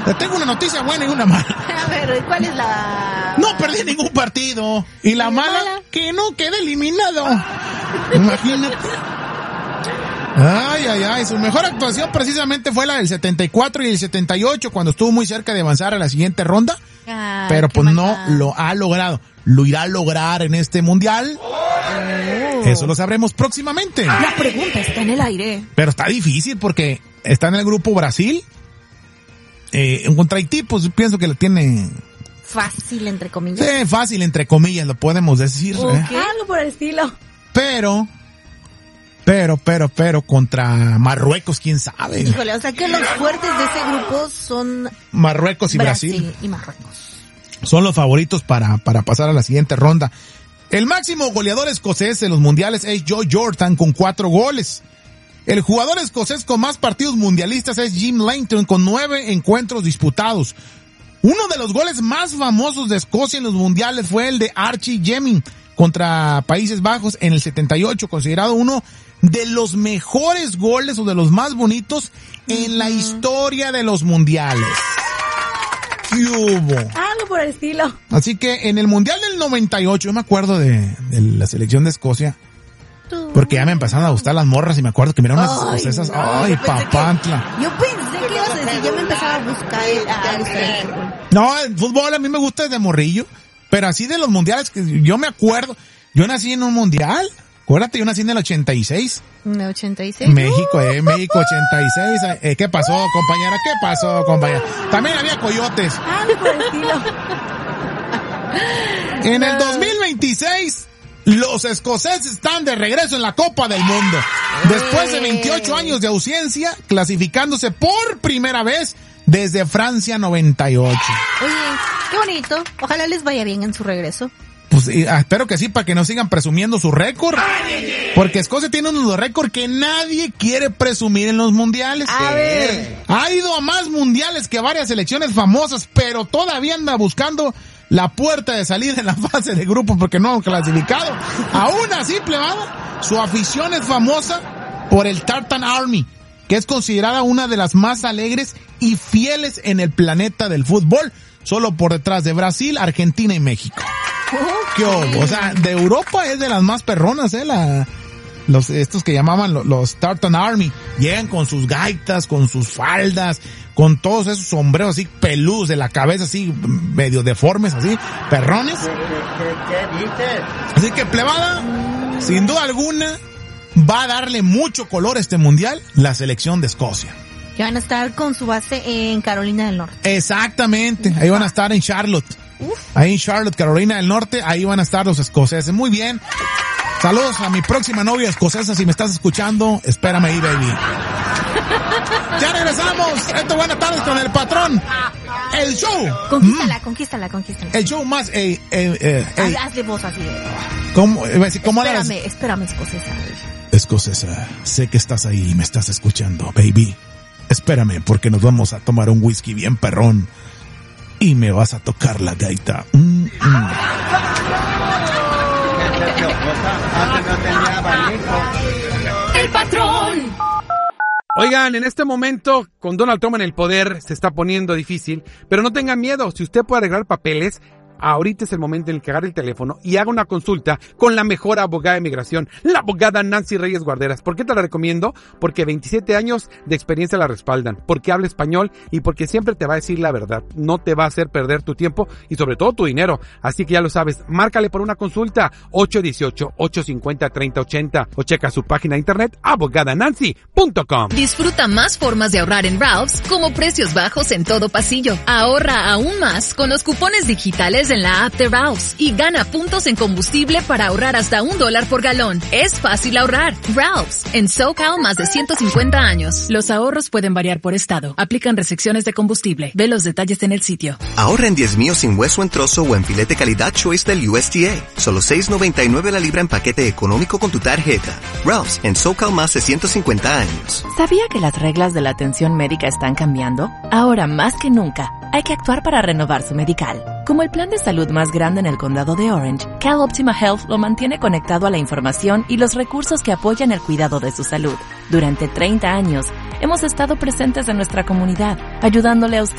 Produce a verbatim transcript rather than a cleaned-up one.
Te tengo una noticia buena y una mala. A ver, ¿cuál es la...? No perdí ningún partido. Y la mala, mala, que no quedé eliminado. Imagínate. Ay, ay, ay. Su mejor actuación precisamente fue la del setenta y cuatro y el setenta y ocho, cuando estuvo muy cerca de avanzar a la siguiente ronda. Ay, pero pues maldad. No lo ha logrado. Lo irá a lograr en este mundial. Oh. Eso lo sabremos próximamente. La pregunta está en el aire. Pero está difícil porque está en el grupo Brasil. Eh, contra Haití, pues pienso que lo tiene... Fácil, entre comillas. Sí, fácil, entre comillas, lo podemos decir. Okay. ¿Eh? Algo por el estilo. Pero... Pero, pero, pero, contra Marruecos, quién sabe. Híjole, o sea que los fuertes de ese grupo son... Marruecos y Brasil. Brasil y Marruecos. Son los favoritos para, para pasar a la siguiente ronda. El máximo goleador escocés en los mundiales es Joe Jordan con cuatro goles. El jugador escocés con más partidos mundialistas es Jim Langton con nueve encuentros disputados. Uno de los goles más famosos de Escocia en los mundiales fue el de Archie Gemmill contra Países Bajos en el setenta y ocho, considerado uno de los mejores goles o de los más bonitos en la historia de los mundiales. ¿Qué hubo? Algo por el estilo. Así que en el mundial del noventa y ocho, yo me acuerdo de, de la selección de Escocia, porque ya me empezaron a gustar las morras y me acuerdo que miraron unas escocesas. No, ay, papantla. Yo pensé que ibas a decir, yo me empezaba a buscar a buscar el fútbol. No, el fútbol a mí me gusta desde morrillo, pero así de los mundiales que yo me acuerdo, yo nací en un mundial. Acuérdate, yo nací en el ochenta y seis. ¿En el ochenta y seis? México, eh, México ochenta y seis. Eh, ¿Qué pasó, compañera? ¿Qué pasó, compañera? También había coyotes. Ah, por el estilo. En el dos mil veintiséis, los escoceses están de regreso en la Copa del Mundo. Después de veintiocho años de ausencia, clasificándose por primera vez desde Francia noventa y ocho. Oye, qué bonito. Ojalá les vaya bien en su regreso. Pues eh, espero que sí, para que no sigan presumiendo su récord. Porque Escocia tiene unos récords que nadie quiere presumir en los mundiales. A ver. Ha ido a más mundiales que varias selecciones famosas, pero todavía anda buscando la puerta de salida en la fase de grupos porque no han clasificado. Aún así, plebada, su afición es famosa por el Tartan Army, que es considerada una de las más alegres y fieles en el planeta del fútbol, solo por detrás de Brasil, Argentina y México. ¿Qué hubo? O sea, de Europa es de las más perronas, eh, la, los, estos que llamaban los, los Tartan Army. Llegan con sus gaitas, con sus faldas, con todos esos sombreros así peludos de la cabeza, así medio deformes, así, perrones. ¿Qué, qué, qué dices? Así que, plebada, sin duda alguna, va a darle mucho color a este mundial la selección de Escocia. Que van a estar con su base en Carolina del Norte. Exactamente, ahí van a estar en Charlotte. Uf. Ahí en Charlotte, Carolina del Norte, ahí van a estar los escoceses. Muy bien. Saludos a mi próxima novia escocesa, si me estás escuchando, espérame ahí, baby. Ya regresamos. Esto, buenas tardes con el patrón. El show. Conquístala, mm. conquístala, conquístala. El show más, eh, eh, eh, eh. Haz de voz así. ¿Cómo, cómo espérame, eres? espérame, escocesa. Escocesa, sé que estás ahí y me estás escuchando, baby. Espérame, porque nos vamos a tomar un whisky bien perrón. Y me vas a tocar la gaita. Mm, mm. El patrón. Oigan, en este momento, con Donald Trump en el poder, se está poniendo difícil, pero no tengan miedo. Si usted puede arreglar papeles, ahorita es el momento en el que agarre el teléfono y haga una consulta con la mejor abogada de migración, la abogada Nancy Reyes Guarderas. ¿Por qué te la recomiendo? Porque veintisiete años de experiencia la respaldan, porque habla español y porque siempre te va a decir la verdad. No te va a hacer perder tu tiempo y sobre todo tu dinero. Así que ya lo sabes, márcale por una consulta ocho uno ocho, ocho cinco cero, tres cero ocho cero o checa su página de internet abogada nancy punto com. Disfruta más formas de ahorrar en Ralph's, como precios bajos en todo pasillo. Ahorra aún más con los cupones digitales en la app de Ralph's y gana puntos en combustible para ahorrar hasta un dólar por galón. Es fácil ahorrar. Ralph's, en SoCal más de ciento cincuenta años. Los ahorros pueden variar por estado. Aplican restricciones de combustible. Ve los detalles en el sitio. Ahorra en diez míos sin hueso en trozo o en filete calidad Choice del U S D A. Solo seis noventa y nueve la libra en paquete económico con tu tarjeta. Ralph's, en SoCal más de ciento cincuenta años. ¿Sabía que las reglas de la atención médica están cambiando? Ahora más que nunca, hay que actuar para renovar su medical. Como el plan de salud más grande en el condado de Orange, CalOptima Health lo mantiene conectado a la información y los recursos que apoyan el cuidado de su salud. Durante treinta años, hemos estado presentes en nuestra comunidad, ayudándole a usted